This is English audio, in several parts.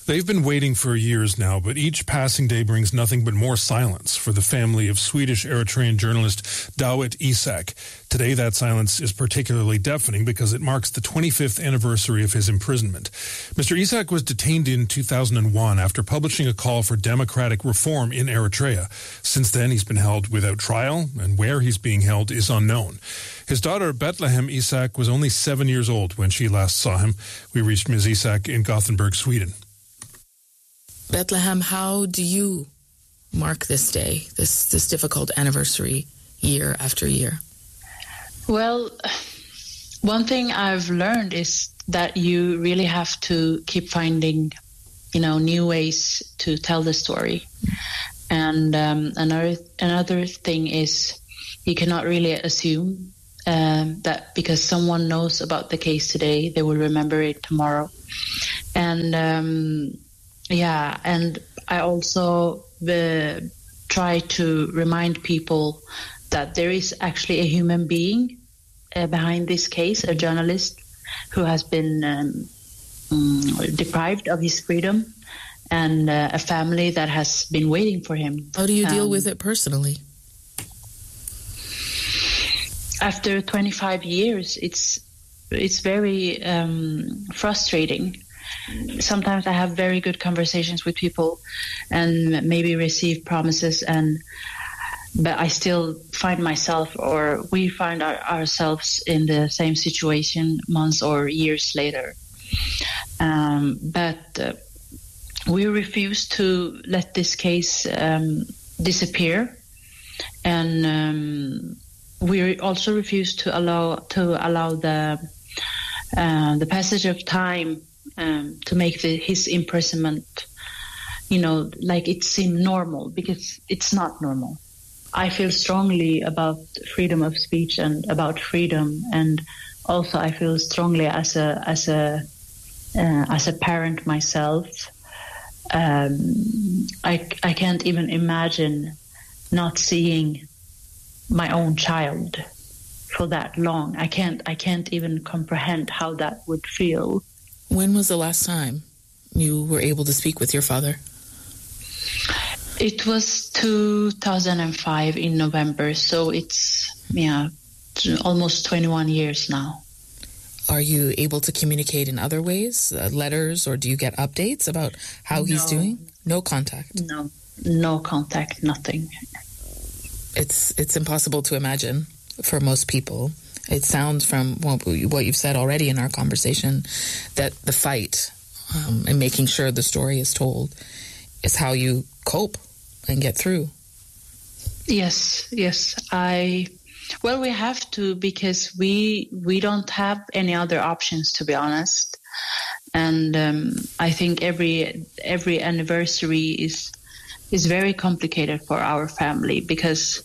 They've been waiting for years now, but each passing day brings nothing but more silence for the family of Swedish-Eritrean journalist Dawit Isaak. Today, that silence is particularly deafening because it marks the 25th anniversary of his imprisonment. Mr. Isaak was detained in 2001 after publishing a call for democratic reform in Eritrea. Since then, he's been held without trial, and where he's being held is unknown. His daughter, Bethlehem Isaak, was only 7 years old when she last saw him. We reached Ms. Isaak in Gothenburg, Sweden. Bethlehem, how do you mark this day, this difficult anniversary, year after year? Well, one thing I've learned is that you really have to keep finding, new ways to tell the story. And another thing is you cannot really assume that because someone knows about the case today, they will remember it tomorrow. And and I also try to remind people that there is actually a human being behind this case, a journalist who has been deprived of his freedom, and a family that has been waiting for him. How do you deal with it personally? After 25 years, it's very frustrating. Sometimes I have very good conversations with people and maybe receive promises, but I still find myself, or we find ourselves in the same situation months or years later. But we refuse to let this case disappear, and we also refuse to allow the passage of time to make his imprisonment, like it seemed normal, because it's not normal. I feel strongly about freedom of speech and about freedom, and also I feel strongly as a parent myself. I can't even imagine not seeing my own child for that long. I can't even comprehend how that would feel. When was the last time you were able to speak with your father? It was 2005 in November, so it's almost 21 years now. Are you able to communicate in other ways, letters, or do you get updates about how he's doing? No contact? No contact, nothing. It's impossible to imagine for most people. It sounds from what you've said already in our conversation that the fight and making sure the story is told is how you cope and get through. Yes. Well, we have to, because we don't have any other options, to be honest. And I think every anniversary is very complicated for our family, because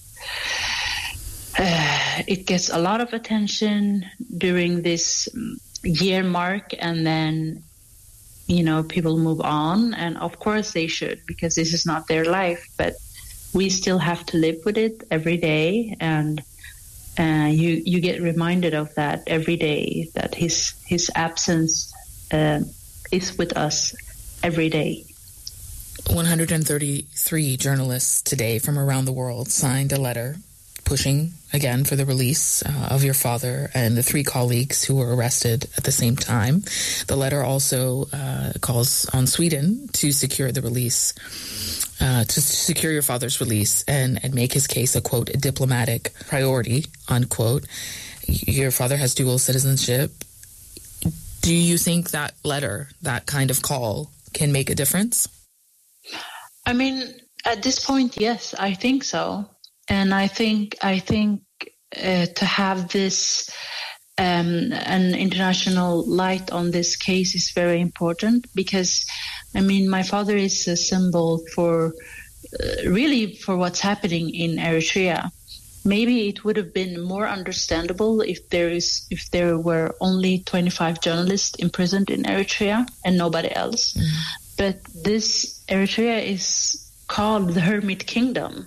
it gets a lot of attention during this year mark, and then people move on, and of course they should, because this is not their life, but we still have to live with it every day, and you get reminded of that every day, that his absence is with us every day. 133 journalists today from around the world signed a letter pushing again for the release of your father and the 3 colleagues who were arrested at the same time. The letter also calls on Sweden to secure the release, to secure your father's release and make his case a, quote, diplomatic priority, unquote. Your father has dual citizenship. Do you think that letter, that kind of call, can make a difference? I mean, at this point, yes, I think so. And I think to have this an international light on this case is very important, because, I mean, my father is a symbol for really for what's happening in Eritrea. Maybe it would have been more understandable if there were only 25 journalists imprisoned in Eritrea and nobody else. Mm. But this Eritrea is called the Hermit Kingdom.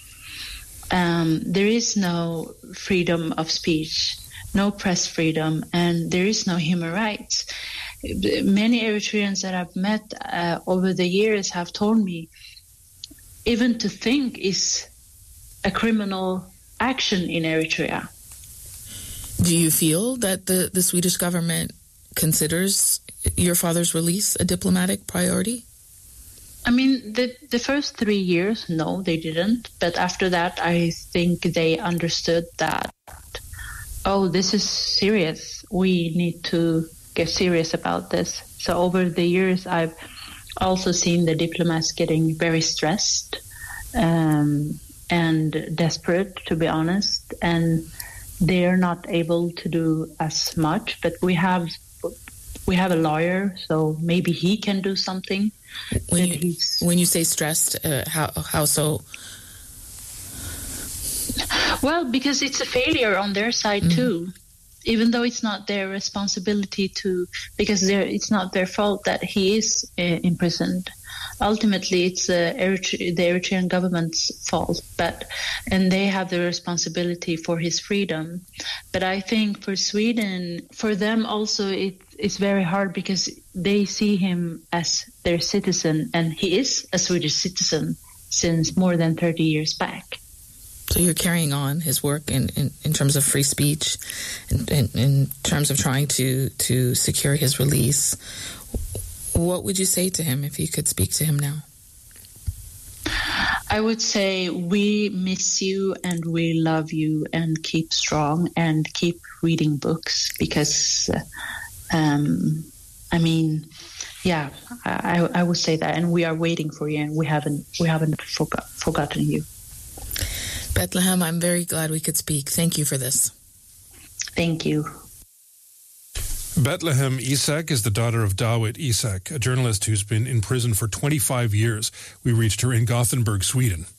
There is no freedom of speech, no press freedom, and there is no human rights. many Eritreans that I've met over the years have told me, even to think is a criminal action in Eritrea. Do you feel that the Swedish government considers your father's release a diplomatic priority? I mean, the first 3 years, no, they didn't. But after that, I think they understood that, oh, this is serious. We need to get serious about this. So over the years, I've also seen the diplomats getting very stressed and desperate, to be honest. And they are not able to do as much. But we have a lawyer, so maybe he can do something. When you say stressed, how so? Well, because it's a failure on their side too, even though it's not their responsibility because it's not their fault that he is imprisoned. Ultimately, it's the Eritrean government's fault, and they have the responsibility for his freedom. But I think for Sweden, for them also, it's very hard because they see him as their citizen, and he is a Swedish citizen since more than 30 years back. So you're carrying on his work in terms of free speech, in terms of trying to secure his release. What would you say to him if you could speak to him now? I would say we miss you and we love you, and keep strong and keep reading books because, I would say that, and we are waiting for you, and we haven't forgotten you. Bethlehem, I'm very glad we could speak. Thank you for this. Thank you. Bethlehem Isak is the daughter of Dawit Isaak, a journalist who's been in prison for 25 years. We reached her in Gothenburg, Sweden.